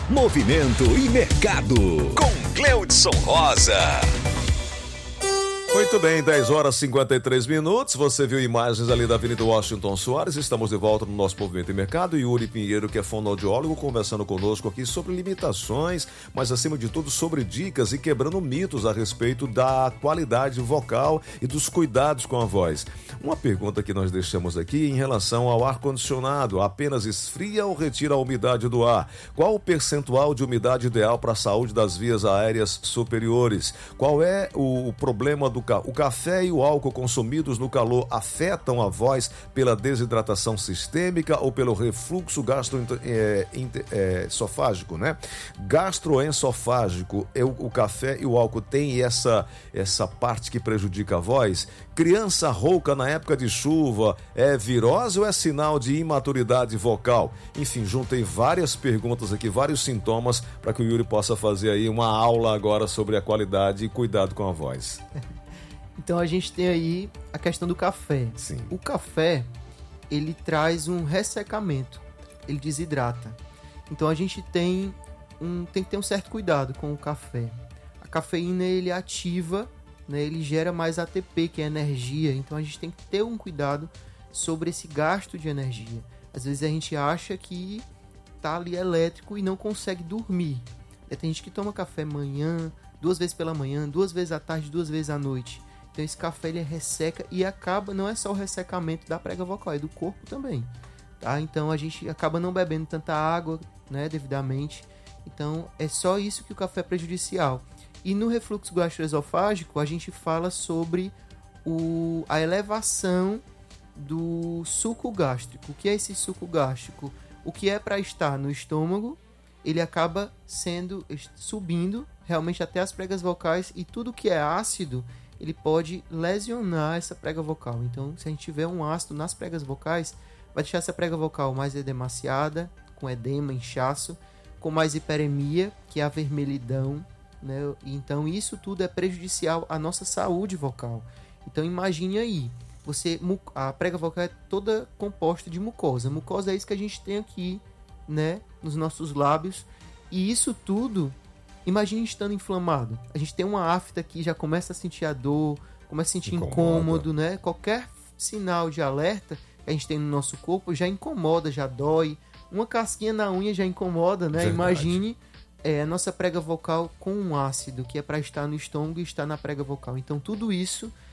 Movimento e Mercado, com Cleudson Rosa. Muito bem, 10 horas e 53 minutos. Você viu imagens ali da Avenida Washington Soares. Estamos de volta no nosso Movimento e Mercado. Yuri Pinheiro, que é fonoaudiólogo, conversando conosco aqui sobre limitações, mas acima de tudo sobre dicas e quebrando mitos a respeito da qualidade vocal e dos cuidados com a voz. Uma pergunta que nós deixamos aqui em relação ao ar-condicionado: apenas esfria ou retira a umidade do ar? Qual o percentual de umidade ideal para a saúde das vias aéreas superiores? Qual é o problema do o café e o álcool consumidos no calor afetam a voz pela desidratação sistêmica ou pelo refluxo gastroesofágico, né? Gastroesofágico, o café e o álcool tem essa parte que prejudica a voz? Criança rouca na época de chuva é virose ou é sinal de imaturidade vocal? Enfim, juntei várias perguntas aqui, vários sintomas, para que o Yuri possa fazer aí uma aula agora sobre a qualidade e cuidado com a voz. Então a gente tem aí a questão do café. Sim. O café, ele traz um ressecamento, ele desidrata. Então a gente tem que ter um certo cuidado com o café. A cafeína, ele ativa, né, ele gera mais ATP, que é energia. Então a gente tem que ter um cuidado sobre esse gasto de energia. Às vezes a gente acha que tá ali elétrico e não consegue dormir. Tem gente que toma café manhã, 2 vezes pela manhã, 2 vezes à tarde, 2 vezes à noite. Então esse café, ele resseca e acaba, não é só o ressecamento da prega vocal, é do corpo também, tá? Então a gente acaba não bebendo tanta água, né, devidamente. Então é só isso que o café é prejudicial. E no refluxo gastroesofágico a gente fala sobre a elevação do suco gástrico. O que é esse suco gástrico? O que é para estar no estômago, ele acaba subindo realmente até as pregas vocais, e tudo que é ácido, ele pode lesionar essa prega vocal. Então, se a gente tiver um ácido nas pregas vocais, vai deixar essa prega vocal mais edemaciada, com edema, inchaço, com mais hiperemia, que é a vermelhidão, né? Então, isso tudo é prejudicial à nossa saúde vocal. Então, imagine aí, a prega vocal é toda composta de mucosa. Mucosa é isso que a gente tem aqui, né, nos nossos lábios. E isso tudo, imagine estando inflamado. A gente tem uma afta que já começa a sentir a dor, começa a sentir incômodo, né? Qualquer sinal de alerta que a gente tem no nosso corpo já incomoda, já dói. Uma casquinha na unha já incomoda, né? Verdade. Imagine a nossa prega vocal com um ácido, que é para estar no estômago e estar na prega vocal. Então tudo isso